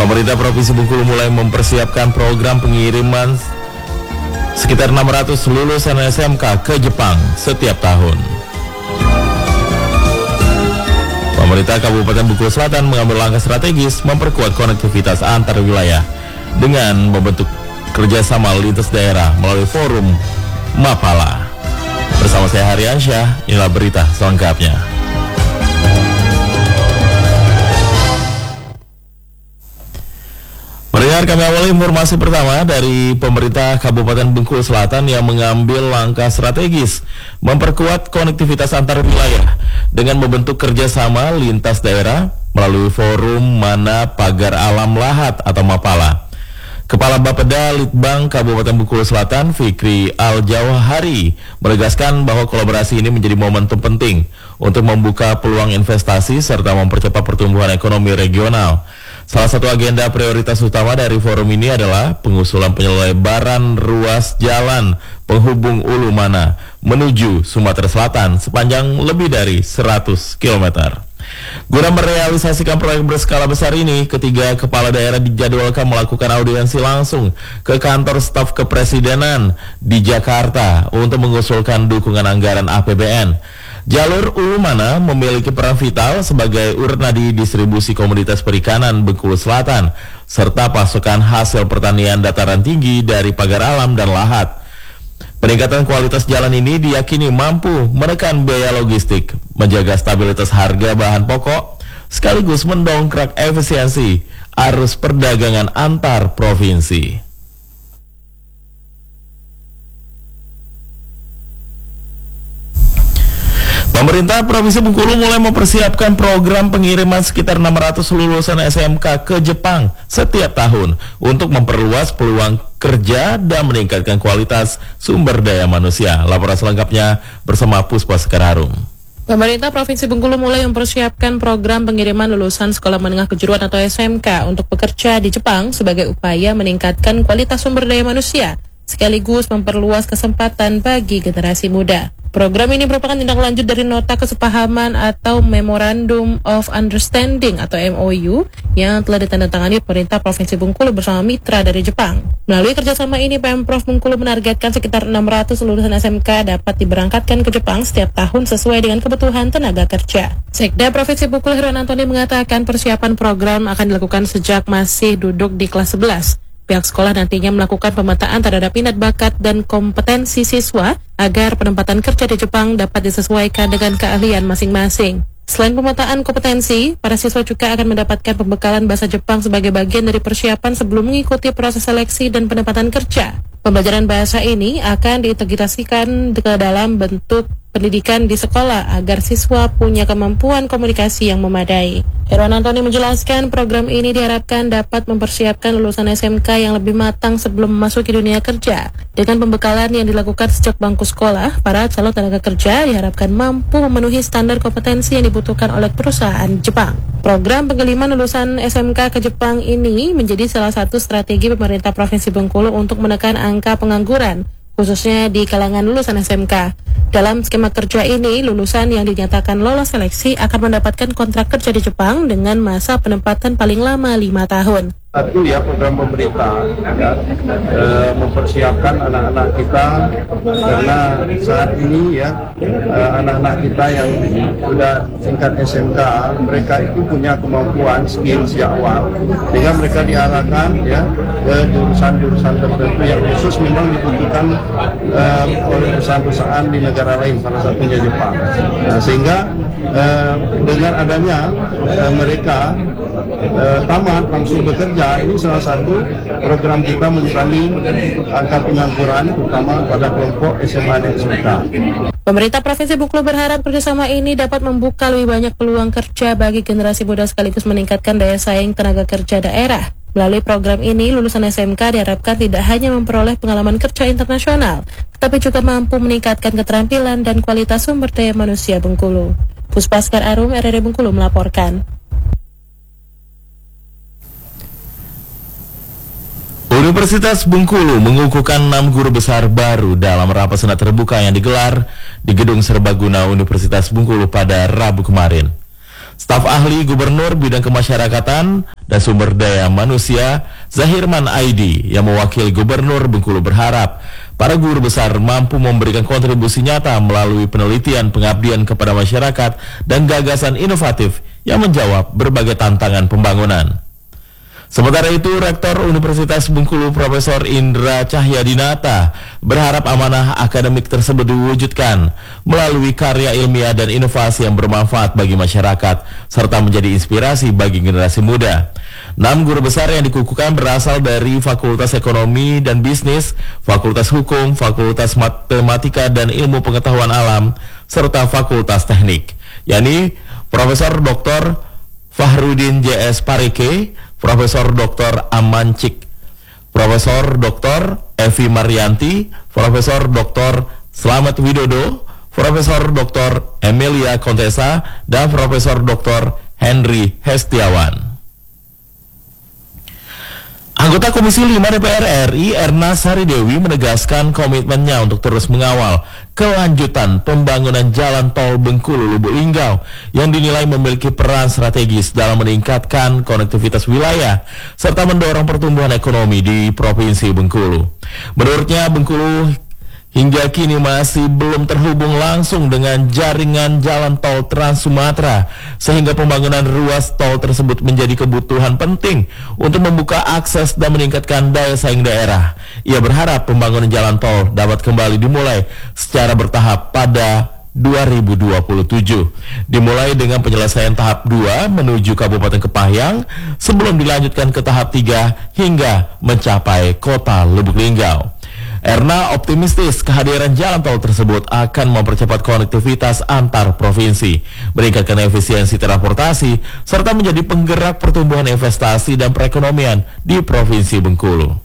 Pemerintah Provinsi Bengkulu mulai mempersiapkan program pengiriman sekitar 600 lulusan SMK ke Jepang setiap tahun. Pemerintah Kabupaten Bengkulu Selatan mengambil langkah strategis memperkuat konektivitas antar wilayah dengan membentuk kerjasama lintas daerah melalui forum Mapala. Bersama saya Haryansyah, inilah berita selengkapnya. Pendengar, kami awali informasi pertama dari pemerintah Kabupaten Bengkulu Selatan yang mengambil langkah strategis memperkuat konektivitas antar wilayah dengan membentuk kerjasama lintas daerah melalui forum Mana Pagar Alam Lahat atau Mapala. Kepala Bapeda Litbang Kabupaten Bengkulu Selatan, Fikri Al-Jawahari, menegaskan bahwa kolaborasi ini menjadi momentum penting untuk membuka peluang investasi serta mempercepat pertumbuhan ekonomi regional. Salah satu agenda prioritas utama dari forum ini adalah pengusulan penyelebaran ruas jalan penghubung Ulu Mana menuju Sumatera Selatan sepanjang lebih dari 100 km. Guna merealisasikan proyek berskala besar ini, ketiga kepala daerah dijadwalkan melakukan audiensi langsung ke kantor staf kepresidenan di Jakarta untuk mengusulkan dukungan anggaran APBN. Jalur Ulu Mana memiliki peran vital sebagai urna di distribusi komoditas perikanan Bengkulu Selatan, serta pasokan hasil pertanian dataran tinggi dari pagar alam dan lahat. Peningkatan kualitas jalan ini diyakini mampu menekan biaya logistik, menjaga stabilitas harga bahan pokok, sekaligus mendongkrak efisiensi arus perdagangan antar provinsi. Pemerintah Provinsi Bengkulu mulai mempersiapkan program pengiriman sekitar 600 lulusan SMK ke Jepang setiap tahun untuk memperluas peluang kerja dan meningkatkan kualitas sumber daya manusia. Laporan selengkapnya bersama Puspa Sekararum. Pemerintah Provinsi Bengkulu mulai mempersiapkan program pengiriman lulusan sekolah menengah kejuruan atau SMK untuk bekerja di Jepang sebagai upaya meningkatkan kualitas sumber daya manusia, sekaligus memperluas kesempatan bagi generasi muda. Program ini merupakan tindak lanjut dari Nota Kesepahaman atau Memorandum of Understanding atau MOU yang telah ditandatangani pemerintah Provinsi Bengkulu bersama mitra dari Jepang. Melalui kerjasama ini, Pemprov Bengkulu menargetkan sekitar 600 lulusan SMK dapat diberangkatkan ke Jepang setiap tahun sesuai dengan kebutuhan tenaga kerja. Sekda Provinsi Bengkulu Heron Antoni mengatakan persiapan program akan dilakukan sejak masih duduk di kelas 11. Pihak sekolah nantinya melakukan pemetaan terhadap minat bakat dan kompetensi siswa agar penempatan kerja di Jepang dapat disesuaikan dengan keahlian masing-masing. Selain pemetaan kompetensi, para siswa juga akan mendapatkan pembekalan bahasa Jepang sebagai bagian dari persiapan sebelum mengikuti proses seleksi dan penempatan kerja. Pembelajaran bahasa ini akan diintegrasikan ke dalam bentuk pendidikan di sekolah agar siswa punya kemampuan komunikasi yang memadai. Heron Antoni menjelaskan program ini diharapkan dapat mempersiapkan lulusan SMK yang lebih matang sebelum memasuki dunia kerja. Dengan pembekalan yang dilakukan sejak bangku sekolah, para calon tenaga kerja diharapkan mampu memenuhi standar kompetensi yang dibutuhkan oleh perusahaan Jepang. Program pengiriman lulusan SMK ke Jepang ini menjadi salah satu strategi pemerintah Provinsi Bengkulu untuk menekan angka pengangguran, khususnya di kalangan lulusan SMK. Dalam skema kerja ini, lulusan yang dinyatakan lolos seleksi akan mendapatkan kontrak kerja di Jepang dengan masa penempatan paling lama 5 tahun. Satu ya, program pemerintah ya, mempersiapkan anak-anak kita karena saat ini ya anak-anak kita yang sudah tingkat SMK mereka itu punya kemampuan skill sejak awal sehingga mereka diarahkan ya ke jurusan-jurusan tertentu yang khusus memang dibutuhkan oleh perusahaan-perusahaan di negara lain, salah satunya Jepang. Nah, sehingga dengan adanya mereka tamat langsung bekerja, ini salah satu program kita mengurangi angka pengangguran terutama pada kelompok SMA dan SMK. Pemerintah Provinsi Bengkulu berharap kerjasama ini dapat membuka lebih banyak peluang kerja bagi generasi muda sekaligus meningkatkan daya saing tenaga kerja daerah. Melalui program ini, lulusan SMK diharapkan tidak hanya memperoleh pengalaman kerja internasional, tetapi juga mampu meningkatkan keterampilan dan kualitas sumber daya manusia Bengkulu. Puspa Sekararum, RRI Bengkulu melaporkan. Universitas Bengkulu mengukuhkan 6 guru besar baru dalam rapat senat terbuka yang digelar di Gedung Serbaguna Universitas Bengkulu pada Rabu kemarin. Staf ahli Gubernur bidang kemasyarakatan dan Sumber Daya Manusia Zahirman Aidi yang mewakili Gubernur Bengkulu berharap para guru besar mampu memberikan kontribusi nyata melalui penelitian pengabdian kepada masyarakat dan gagasan inovatif yang menjawab berbagai tantangan pembangunan. Sementara itu, Rektor Universitas Bengkulu Profesor Indra Cahyadinata berharap amanah akademik tersebut diwujudkan melalui karya ilmiah dan inovasi yang bermanfaat bagi masyarakat, serta menjadi inspirasi bagi generasi muda. 6 guru besar yang dikukuhkan berasal dari Fakultas Ekonomi dan Bisnis, Fakultas Hukum, Fakultas Matematika dan Ilmu Pengetahuan Alam, serta Fakultas Teknik, yakni Profesor Dr. Fahrudin J.S. Parike, Profesor Dr. Amancik, Profesor Dr. Evi Marianti, Profesor Dr. Slamet Widodo, Profesor Dr. Emilia Kontesa, dan Profesor Dr. Henry Hestiawan. Anggota Komisi 5 DPR RI Erna Saridewi menegaskan komitmennya untuk terus mengawal kelanjutan pembangunan jalan tol Bengkulu-Lubuk Linggau yang dinilai memiliki peran strategis dalam meningkatkan konektivitas wilayah serta mendorong pertumbuhan ekonomi di Provinsi Bengkulu. Menurutnya, Bengkulu hingga kini masih belum terhubung langsung dengan jaringan jalan tol Trans Sumatera, sehingga pembangunan ruas tol tersebut menjadi kebutuhan penting untuk membuka akses dan meningkatkan daya saing daerah. Ia berharap pembangunan jalan tol dapat kembali dimulai secara bertahap pada 2027, dimulai dengan penyelesaian tahap 2 menuju Kabupaten Kepahyang sebelum dilanjutkan ke tahap 3 hingga mencapai kota Lubuk Linggau. Erna optimistis kehadiran jalan tol tersebut akan mempercepat konektivitas antar provinsi, meningkatkan efisiensi transportasi, serta menjadi penggerak pertumbuhan investasi dan perekonomian di Provinsi Bengkulu.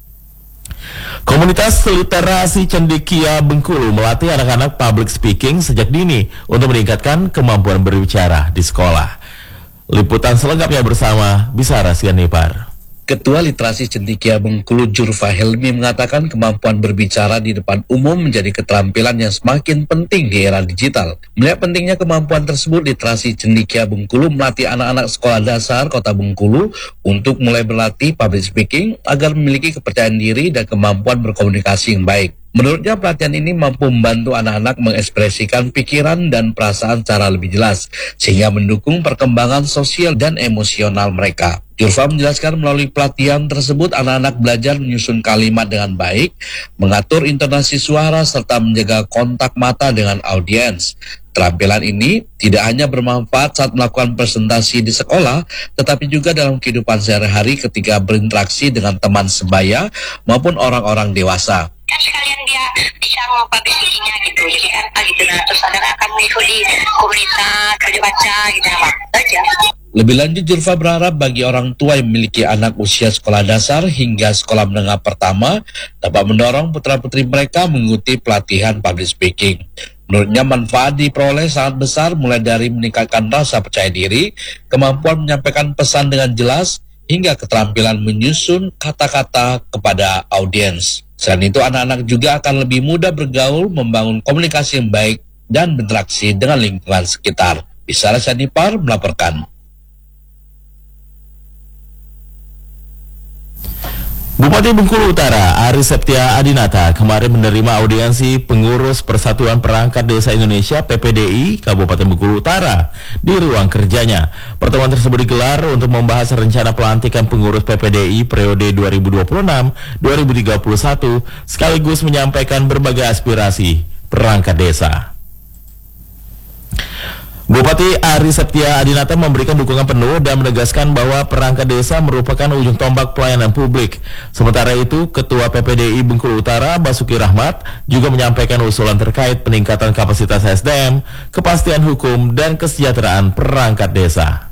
Komunitas Literasi Cendekia Bengkulu melatih anak-anak public speaking sejak dini untuk meningkatkan kemampuan berbicara di sekolah. Liputan selengkapnya bersama Bisara Sianipar. Ketua Literasi Cendekia Bengkulu Jurfa Helmi mengatakan kemampuan berbicara di depan umum menjadi keterampilan yang semakin penting di era digital. Melihat pentingnya kemampuan tersebut, Literasi Cendekia Bengkulu melatih anak-anak sekolah dasar Kota Bengkulu untuk mulai berlatih public speaking agar memiliki kepercayaan diri dan kemampuan berkomunikasi yang baik. Menurutnya, pelatihan ini mampu membantu anak-anak mengekspresikan pikiran dan perasaan secara lebih jelas, sehingga mendukung perkembangan sosial dan emosional mereka. Jurfa menjelaskan melalui pelatihan tersebut, anak-anak belajar menyusun kalimat dengan baik, mengatur intonasi suara, serta menjaga kontak mata dengan audiens. Keterampilan ini tidak hanya bermanfaat saat melakukan presentasi di sekolah, tetapi juga dalam kehidupan sehari-hari ketika berinteraksi dengan teman sebaya maupun orang-orang dewasa. Kan sekalian dia bisa mempublikasinya gitu, jadi apa gitu, nah terus anak akan mengikuti komunitas kerja baca gitu apa saja. Lebih lanjut, Jurfa berharap bagi orang tua yang memiliki anak usia sekolah dasar hingga sekolah menengah pertama dapat mendorong putra-putri mereka mengikuti pelatihan public speaking. Menurutnya, manfaat diperoleh sangat besar, mulai dari meningkatkan rasa percaya diri, kemampuan menyampaikan pesan dengan jelas, hingga keterampilan menyusun kata-kata kepada audiens. Selain itu, anak-anak juga akan lebih mudah bergaul, membangun komunikasi yang baik, dan berinteraksi dengan lingkungan sekitar. Bisara Sianipar melaporkan. Bupati Bengkulu Utara, Ari Septia Adinata, kemarin menerima audiensi pengurus Persatuan Perangkat Desa Indonesia (PPDI) Kabupaten Bengkulu Utara di ruang kerjanya. Pertemuan tersebut digelar untuk membahas rencana pelantikan pengurus PPDI periode 2026-2031, sekaligus menyampaikan berbagai aspirasi perangkat desa. Bupati Ari Septia Adinata memberikan dukungan penuh dan menegaskan bahwa perangkat desa merupakan ujung tombak pelayanan publik. Sementara itu, Ketua PPDI Bengkulu Utara Basuki Rahmat juga menyampaikan usulan terkait peningkatan kapasitas SDM, kepastian hukum, dan kesejahteraan perangkat desa.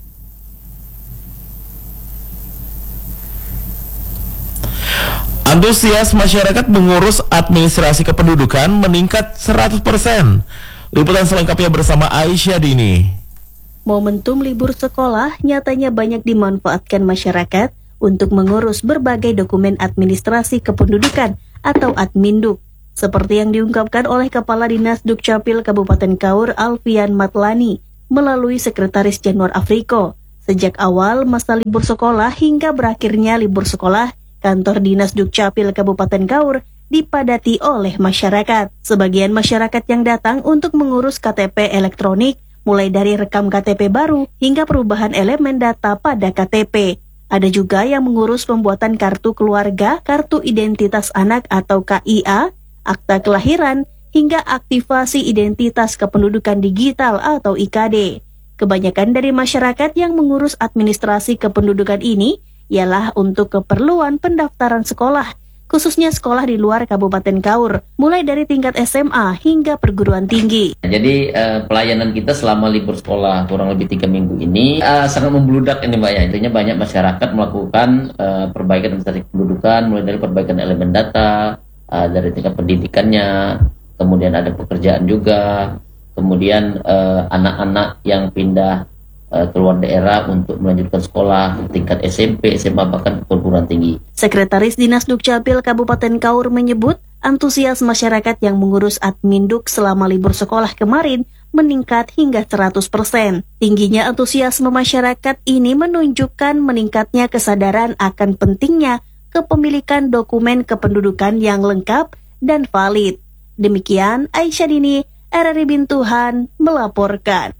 Antusias masyarakat mengurus administrasi kependudukan meningkat 100%. Liputan selengkapnya bersama Aisyah Dini. Momentum libur sekolah nyatanya banyak dimanfaatkan masyarakat untuk mengurus berbagai dokumen administrasi kependudukan atau Adminduk, seperti yang diungkapkan oleh Kepala Dinas Dukcapil Kabupaten Kaur Alfian Matlani melalui Sekretaris Januar Afriko. Sejak awal masa libur sekolah hingga berakhirnya libur sekolah, kantor Dinas Dukcapil Kabupaten Kaur dipadati oleh masyarakat. Sebagian masyarakat yang datang untuk mengurus KTP elektronik, mulai dari rekam KTP baru hingga perubahan elemen data pada KTP. Ada juga yang mengurus pembuatan kartu keluarga, kartu identitas anak atau KIA, akta kelahiran, hingga aktivasi identitas kependudukan digital atau IKD. Kebanyakan dari masyarakat yang mengurus administrasi kependudukan ini ialah untuk keperluan pendaftaran sekolah, khususnya sekolah di luar Kabupaten Kaur, mulai dari tingkat SMA hingga perguruan tinggi. Jadi pelayanan kita selama libur sekolah kurang lebih 3 minggu ini sangat membludak ini Mbak ya. Intinya banyak masyarakat melakukan perbaikan administrasi kependudukan, mulai dari perbaikan elemen data, dari tingkat pendidikannya, kemudian ada pekerjaan juga, kemudian anak-anak yang pindah keluar daerah untuk melanjutkan sekolah tingkat SMP, SMA, bahkan perguruan tinggi. Sekretaris Dinas Dukcapil Kabupaten Kaur menyebut antusias masyarakat yang mengurus Adminduk selama libur sekolah kemarin meningkat hingga 100%. Tingginya antusiasme masyarakat ini menunjukkan meningkatnya kesadaran akan pentingnya kepemilikan dokumen kependudukan yang lengkap dan valid. Demikian Aisyah Dini, RRI Bintuhan melaporkan.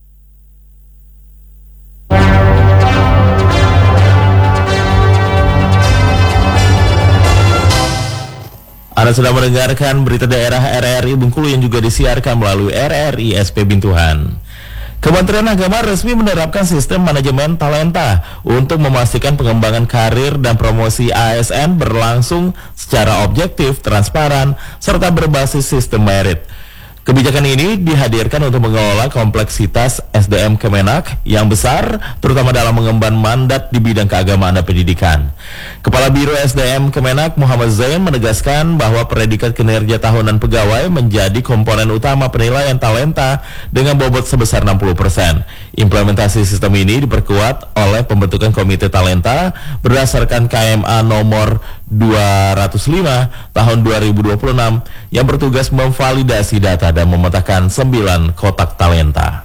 Anda sedang mendengarkan berita daerah RRI Bengkulu yang juga disiarkan melalui RRI SP Bintuhan. Kementerian Agama resmi menerapkan sistem manajemen talenta untuk memastikan pengembangan karir dan promosi ASN berlangsung secara objektif, transparan, serta berbasis sistem merit. Kebijakan ini dihadirkan untuk mengelola kompleksitas SDM Kemenak yang besar, terutama dalam mengemban mandat di bidang keagamaan dan pendidikan. Kepala Biro SDM Kemenak Muhammad Zain menegaskan bahwa predikat kinerja tahunan pegawai menjadi komponen utama penilaian talenta dengan bobot sebesar 60%. Implementasi sistem ini diperkuat oleh pembentukan Komite Talenta berdasarkan KMA nomor 205 tahun 2026 yang bertugas memvalidasi data dan memetakan 9 kotak talenta.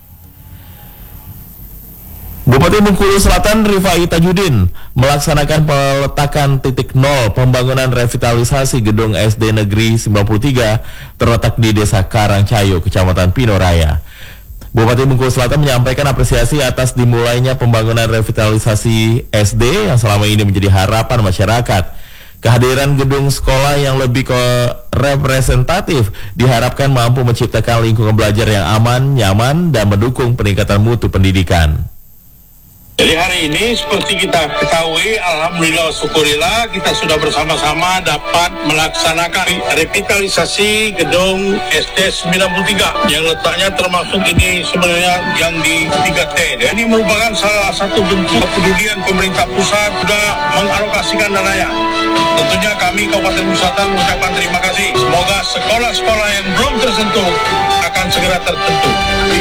Bupati Bengkulu Selatan Rifai Tajudin melaksanakan peletakan titik nol pembangunan revitalisasi gedung SD Negeri 93 terletak di Desa Karangcayo, Kecamatan Pinoraya. Bupati Bengkulu Selatan menyampaikan apresiasi atas dimulainya pembangunan revitalisasi SD yang selama ini menjadi harapan masyarakat. Kehadiran gedung sekolah yang lebih representatif diharapkan mampu menciptakan lingkungan belajar yang aman, nyaman, dan mendukung peningkatan mutu pendidikan. Jadi hari ini seperti kita ketahui, alhamdulillah syukurillah kita sudah bersama-sama dapat melaksanakan revitalisasi gedung SD 93 yang letaknya termasuk ini sebenarnya yang di 3T. Ini merupakan salah satu bentuk kepedulian pemerintah pusat sudah mengalokasikan dananya. Tentunya kami Kabupaten Selatan mengucapkan terima kasih. Semoga sekolah-sekolah yang belum tersentuh akan segera tersentuh.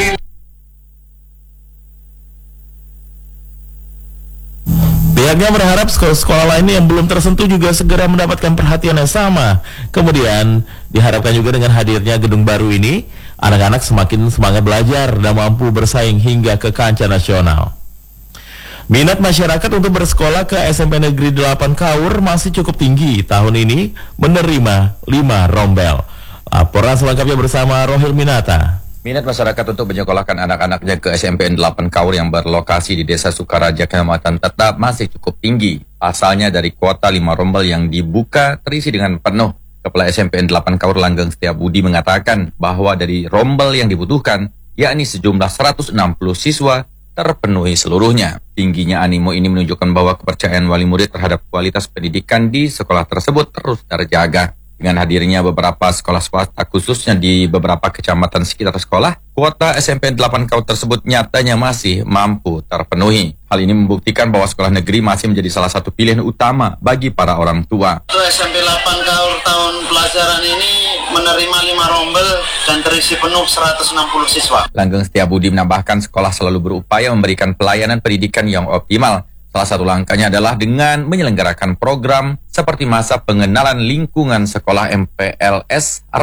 Pihaknya berharap sekolah-sekolah lainnya yang belum tersentuh juga segera mendapatkan perhatian yang sama. Kemudian diharapkan juga dengan hadirnya gedung baru ini, anak-anak semakin semangat belajar dan mampu bersaing hingga ke kancah nasional. Minat masyarakat untuk bersekolah ke SMP Negeri 8 Kaur masih cukup tinggi. Tahun ini menerima 5 rombel. Laporan selengkapnya bersama Rohil Minata. Minat masyarakat untuk menyekolahkan anak-anaknya ke SMPN 8 Kaur yang berlokasi di Desa Sukaraja, Kecamatan Tetap masih cukup tinggi. Pasalnya dari kuota 5 rombel yang dibuka terisi dengan penuh. Kepala SMPN 8 Kaur Langgeng Setiabudi mengatakan bahwa dari rombel yang dibutuhkan, yakni sejumlah 160 siswa, terpenuhi seluruhnya. Tingginya animo ini menunjukkan bahwa kepercayaan wali murid terhadap kualitas pendidikan di sekolah tersebut terus terjaga. Dengan hadirnya beberapa sekolah swasta khususnya di beberapa kecamatan sekitar sekolah, kuota SMPN 8 Kaur tersebut nyatanya masih mampu terpenuhi. Hal ini membuktikan bahwa sekolah negeri masih menjadi salah satu pilihan utama bagi para orang tua. SMP 8 Kaur tahun pelajaran ini menerima 5 rombel dan terisi penuh 160 siswa. Langgeng Setiabudi menambahkan sekolah selalu berupaya memberikan pelayanan pendidikan yang optimal. Salah satu langkahnya adalah dengan menyelenggarakan program seperti masa pengenalan lingkungan sekolah MPLS ramah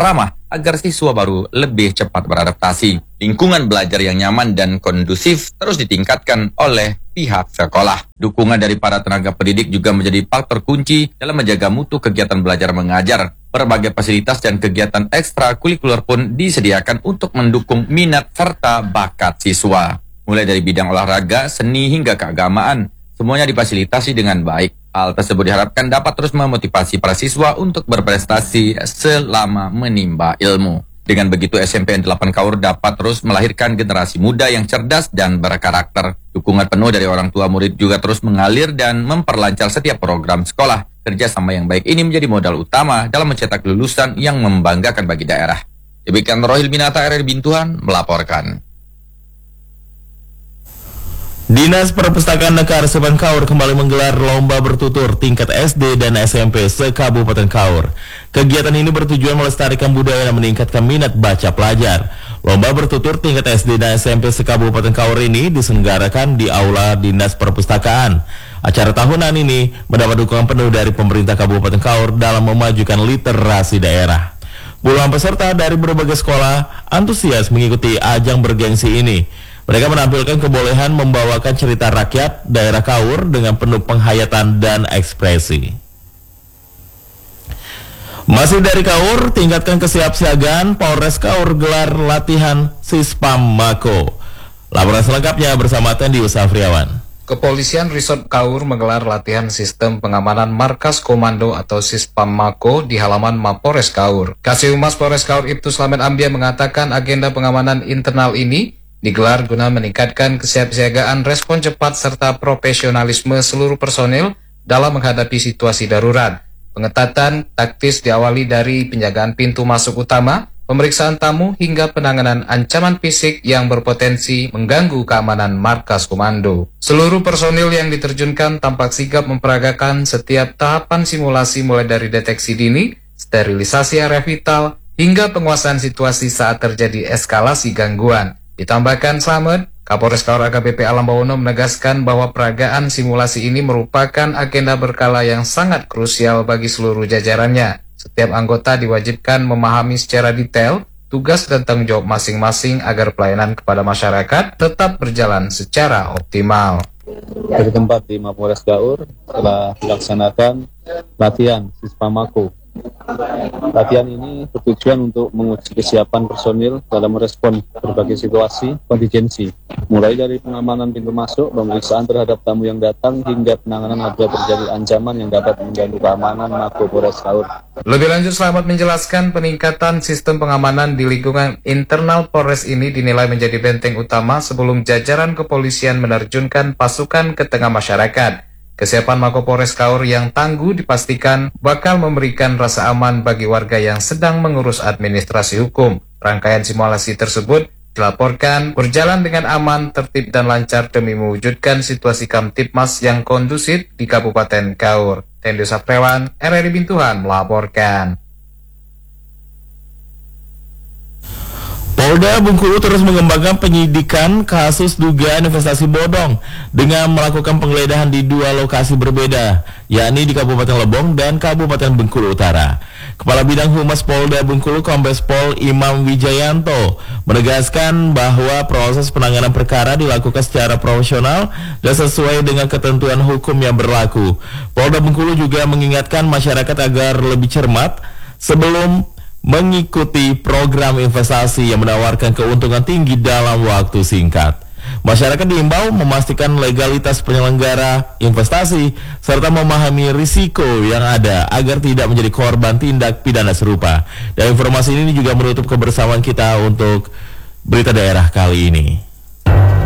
agar siswa baru lebih cepat beradaptasi. Lingkungan belajar yang nyaman dan kondusif terus ditingkatkan oleh pihak sekolah. Dukungan dari para tenaga pendidik juga menjadi faktor kunci dalam menjaga mutu kegiatan belajar mengajar. Berbagai fasilitas dan kegiatan ekstrakurikuler pun disediakan untuk mendukung minat serta bakat siswa. Mulai dari bidang olahraga, seni hingga keagamaan, semuanya difasilitasi dengan baik. Hal tersebut diharapkan dapat terus memotivasi para siswa untuk berprestasi selama menimba ilmu. Dengan begitu, SMPN 8 Kaur dapat terus melahirkan generasi muda yang cerdas dan berkarakter. Dukungan penuh dari orang tua murid juga terus mengalir dan memperlancar setiap program sekolah. Kerjasama yang baik ini menjadi modal utama dalam mencetak lulusan yang membanggakan bagi daerah. Demikian Rohil Minata, RRI Bintuan melaporkan. Dinas Perpustakaan Negara Seban Kaur kembali menggelar lomba bertutur tingkat SD dan SMP se-Kabupaten Kaur. Kegiatan ini bertujuan melestarikan budaya dan meningkatkan minat baca pelajar. Lomba bertutur tingkat SD dan SMP se-Kabupaten Kaur ini diselenggarakan di Aula Dinas Perpustakaan. Acara tahunan ini mendapat dukungan penuh dari pemerintah Kabupaten Kaur dalam memajukan literasi daerah. Puluhan peserta dari berbagai sekolah antusias mengikuti ajang bergengsi ini. Mereka menampilkan kebolehan membawakan cerita rakyat daerah Kaur dengan penuh penghayatan dan ekspresi. Masih dari Kaur, tingkatkan kesiapsiagaan, Polres Kaur gelar latihan Sispam Mako. Laporan selengkapnya bersama Tendius Afriawan. Kepolisian Resort Kaur menggelar latihan sistem pengamanan markas komando atau Sispam Mako di halaman Mapores Kaur. Kasih Humas Polres Kaur Ibtu Slamet Ambia mengatakan agenda pengamanan internal ini digelar guna meningkatkan kesiapsiagaan, respon cepat, serta profesionalisme seluruh personil dalam menghadapi situasi darurat. Pengetatan taktis diawali dari penjagaan pintu masuk utama, pemeriksaan tamu, hingga penanganan ancaman fisik yang berpotensi mengganggu keamanan markas komando. Seluruh personil yang diterjunkan tampak sigap memperagakan setiap tahapan simulasi mulai dari deteksi dini, sterilisasi area vital, hingga penguasaan situasi saat terjadi eskalasi gangguan. Ditambahkan Slamet, Kapolres Kaur AKBP Alam Bawono menegaskan bahwa peragaan simulasi ini merupakan agenda berkala yang sangat krusial bagi seluruh jajarannya. Setiap anggota diwajibkan memahami secara detail tugas dan tanggung jawab masing-masing agar pelayanan kepada masyarakat tetap berjalan secara optimal. Dari tempat di Mapores Kaur telah dilaksanakan latihan Sispam Mako. Latihan ini bertujuan untuk menguji kesiapan personil dalam merespon berbagai situasi kontingensi, mulai dari pengamanan pintu masuk, pemeriksaan terhadap tamu yang datang, hingga penanganan apabila terjadi ancaman yang dapat mengganggu keamanan Mako Polres Kaur. Lebih lanjut, Slamet menjelaskan peningkatan sistem pengamanan di lingkungan internal Polres ini dinilai menjadi benteng utama sebelum jajaran kepolisian menerjunkan pasukan ke tengah masyarakat. Kesiapan Mako Polres Kaur yang tangguh dipastikan bakal memberikan rasa aman bagi warga yang sedang mengurus administrasi hukum. Rangkaian simulasi tersebut dilaporkan berjalan dengan aman, tertib, dan lancar demi mewujudkan situasi Kamtipmas yang kondusif di Kabupaten Kaur. Tendius Afriawan, RRI Bintuan melaporkan. Polda Bengkulu terus mengembangkan penyidikan kasus dugaan investasi bodong dengan melakukan penggeledahan di dua lokasi berbeda, yakni di Kabupaten Lebong dan Kabupaten Bengkulu Utara. Kepala Bidang Humas Polda Bengkulu Kombes Pol Imam Wijayanto menegaskan bahwa proses penanganan perkara dilakukan secara profesional dan sesuai dengan ketentuan hukum yang berlaku. Polda Bengkulu juga mengingatkan masyarakat agar lebih cermat sebelum mengikuti program investasi yang menawarkan keuntungan tinggi dalam waktu singkat. Masyarakat diimbau memastikan legalitas penyelenggara investasi serta memahami risiko yang ada agar tidak menjadi korban tindak pidana serupa. Dan informasi ini juga menutup kebersamaan kita untuk berita daerah kali ini.